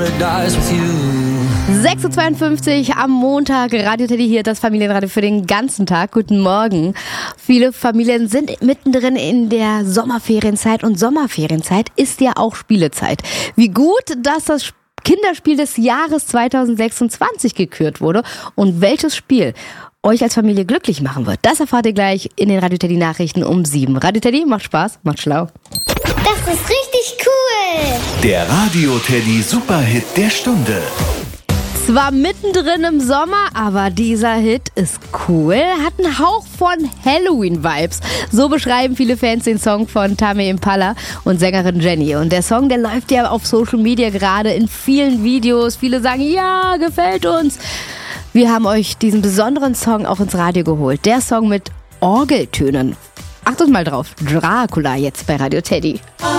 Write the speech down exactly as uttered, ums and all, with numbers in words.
paradise with you. sechs Uhr zweiundfünfzig am Montag, Radio Teddy hier, das Familienradio für den ganzen Tag. Guten Morgen. Viele Familien sind mittendrin in der Sommerferienzeit und Sommerferienzeit ist ja auch Spielezeit. Wie gut, dass das Kinderspiel des Jahres zwanzig sechsundzwanzig gekürt wurde und welches Spiel euch als Familie glücklich machen wird, das erfahrt ihr gleich in den Radio Teddy Nachrichten um sieben. Radio Teddy, macht Spaß, macht schlau. Das ist richtig cool. Der Radio Teddy Superhit der Stunde. Zwar mittendrin im Sommer, aber dieser Hit ist cool, hat einen Hauch von Halloween-Vibes. So beschreiben viele Fans den Song von Tame Impala und Sängerin Jenny. Und der Song, der läuft ja auf Social Media gerade in vielen Videos. Viele sagen, ja, gefällt uns. Wir haben euch diesen besonderen Song auch ins Radio geholt. Der Song mit Orgeltönen. Achtet mal drauf, Dracula jetzt bei Radio Teddy.